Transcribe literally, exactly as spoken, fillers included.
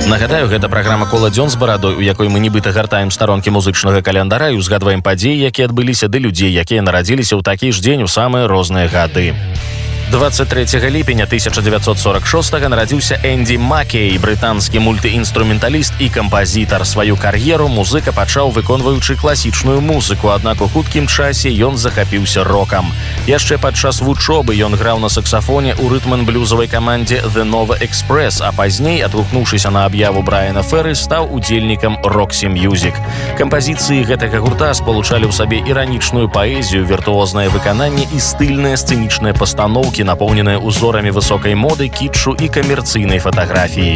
Нагадаю, гэта праграма «Кола дзён з барадой», у якой мы нібыта гартаем старонкі музычнага календара і узгадваем падзеі, якія адбыліся, ды людзей, якія нарадзіліся ў такі ж дзень у самыя розныя гады. двадцать третьего ліпеня тысяча девятьсот сорок шестого нарадзіўся Энді Маккей, брытанскі мультыінструменталіст і кампазітар. Сваю кар'еру музыка пачаў выконваючы класічную музыку, аднак у хуткім часе ён захапіўся рокам. Яшчэ падчас вучобы ён граў на саксафоне ў рытм-н-блюзавай камандзе The Nova Express, а пазней, адгукнуўшыся на аб'яву Брайана Ферры, стаў удзельнікам Roxy Music. Кампазіцыі гэтага гурта спалучалі ў сабе іранічную паэзію, віртуознае выкананне і стыльныя сцэнічныя пастаноўкі, напоўненыя узорамі высокай моды, кітшу і камерцыйнай фатаграфіі.